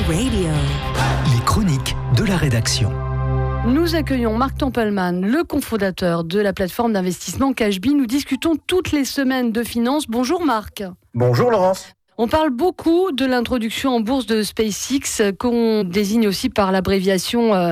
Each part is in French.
Radio. Les chroniques de la rédaction. Nous accueillons Marc Tempelman, le cofondateur de la plateforme d'investissement Cashbee. Nous discutons toutes les semaines de finances. Bonjour Marc. Bonjour Laurence. On parle beaucoup de l'introduction en bourse de SpaceX, qu'on désigne aussi par l'abréviation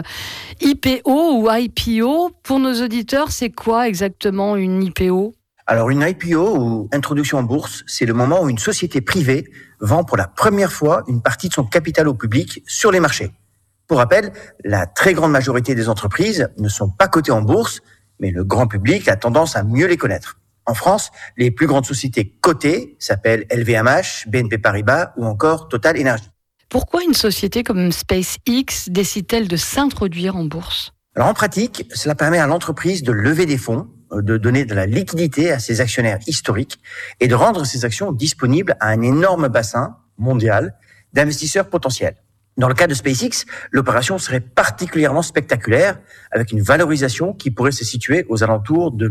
IPO ou IPO. Pour nos auditeurs, c'est quoi exactement une IPO ? Alors une IPO ou introduction en bourse, c'est le moment où une société privée vend pour la première fois une partie de son capital au public sur les marchés. Pour rappel, la très grande majorité des entreprises ne sont pas cotées en bourse, mais le grand public a tendance à mieux les connaître. En France, les plus grandes sociétés cotées s'appellent LVMH, BNP Paribas ou encore Total Energy. Pourquoi une société comme SpaceX décide-t-elle de s'introduire en bourse ? Alors en pratique, cela permet à l'entreprise de lever des fonds, de donner de la liquidité à ses actionnaires historiques et de rendre ces actions disponibles à un énorme bassin mondial d'investisseurs potentiels. Dans le cas de SpaceX, l'opération serait particulièrement spectaculaire avec une valorisation qui pourrait se situer aux alentours de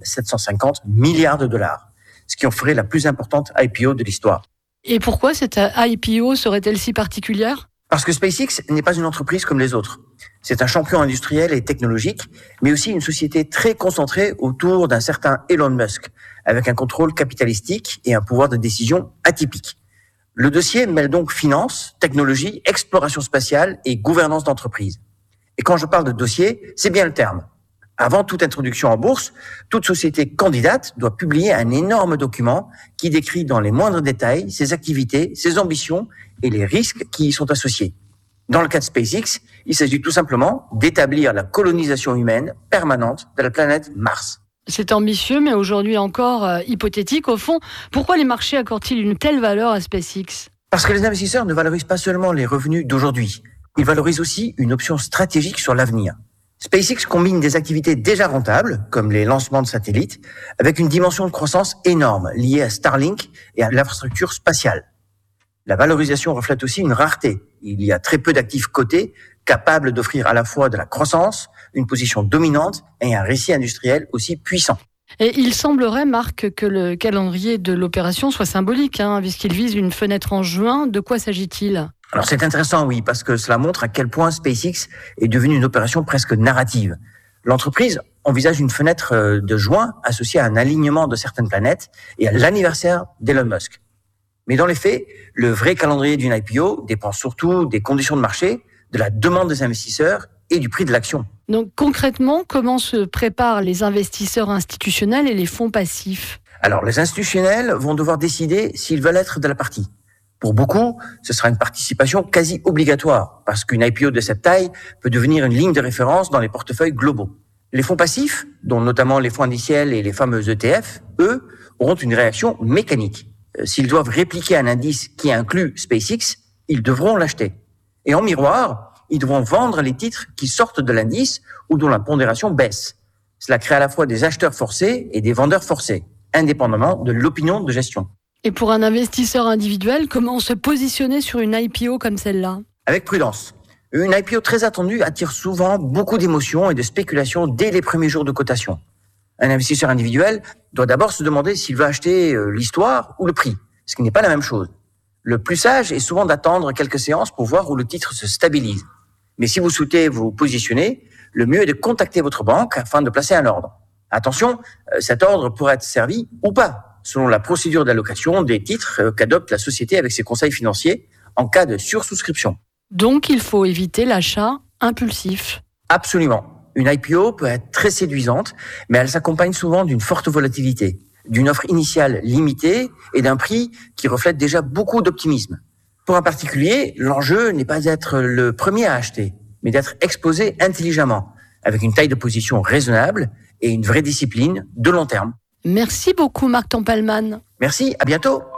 1750 milliards de dollars, ce qui en ferait la plus importante IPO de l'histoire. Et pourquoi cette IPO serait-elle si particulière ? Parce que SpaceX n'est pas une entreprise comme les autres. C'est un champion industriel et technologique, mais aussi une société très concentrée autour d'un certain Elon Musk, avec un contrôle capitalistique et un pouvoir de décision atypique. Le dossier mêle donc finance, technologie, exploration spatiale et gouvernance d'entreprise. Et quand je parle de dossier, c'est bien le terme. Avant toute introduction en bourse, toute société candidate doit publier un énorme document qui décrit dans les moindres détails ses activités, ses ambitions et les risques qui y sont associés. Dans le cas de SpaceX, il s'agit tout simplement d'établir la colonisation humaine permanente de la planète Mars. C'est ambitieux, mais aujourd'hui encore hypothétique. Au fond, pourquoi les marchés accordent-ils une telle valeur à SpaceX ? Parce que les investisseurs ne valorisent pas seulement les revenus d'aujourd'hui, ils valorisent aussi une option stratégique sur l'avenir. SpaceX combine des activités déjà rentables, comme les lancements de satellites, avec une dimension de croissance énorme liée à Starlink et à l'infrastructure spatiale. La valorisation reflète aussi une rareté. Il y a très peu d'actifs cotés capables d'offrir à la fois de la croissance, une position dominante et un récit industriel aussi puissant. Et il semblerait, Marc, que le calendrier de l'opération soit symbolique, puisqu'il vise une fenêtre en juin. De quoi s'agit-il ? Alors c'est intéressant, oui, parce que cela montre à quel point SpaceX est devenue une opération presque narrative. L'entreprise envisage une fenêtre de juin associée à un alignement de certaines planètes et à l'anniversaire d'Elon Musk. Mais dans les faits, le vrai calendrier d'une IPO dépend surtout des conditions de marché, de la demande des investisseurs et du prix de l'action. Donc concrètement, comment se préparent les investisseurs institutionnels et les fonds passifs ? Alors les institutionnels vont devoir décider s'ils veulent être de la partie. Pour beaucoup, ce sera une participation quasi obligatoire, parce qu'une IPO de cette taille peut devenir une ligne de référence dans les portefeuilles globaux. Les fonds passifs, dont notamment les fonds indiciels et les fameux ETF, eux, auront une réaction mécanique. S'ils doivent répliquer un indice qui inclut SpaceX, ils devront l'acheter. Et en miroir, ils devront vendre les titres qui sortent de l'indice ou dont la pondération baisse. Cela crée à la fois des acheteurs forcés et des vendeurs forcés, indépendamment de l'opinion de gestion. Et pour un investisseur individuel, comment se positionner sur une IPO comme celle-là ? Avec prudence. Une IPO très attendue attire souvent beaucoup d'émotions et de spéculations dès les premiers jours de cotation. Un investisseur individuel doit d'abord se demander s'il veut acheter l'histoire ou le prix, ce qui n'est pas la même chose. Le plus sage est souvent d'attendre quelques séances pour voir où le titre se stabilise. Mais si vous souhaitez vous positionner, le mieux est de contacter votre banque afin de placer un ordre. Attention, cet ordre pourrait être servi ou pas, selon la procédure d'allocation des titres qu'adopte la société avec ses conseils financiers en cas de sursouscription. Donc il faut éviter l'achat impulsif. Absolument. Une IPO peut être très séduisante, mais elle s'accompagne souvent d'une forte volatilité, d'une offre initiale limitée et d'un prix qui reflète déjà beaucoup d'optimisme. Pour un particulier, l'enjeu n'est pas d'être le premier à acheter, mais d'être exposé intelligemment, avec une taille de position raisonnable et une vraie discipline de long terme. Merci beaucoup Marc Tempelman. Merci, à bientôt.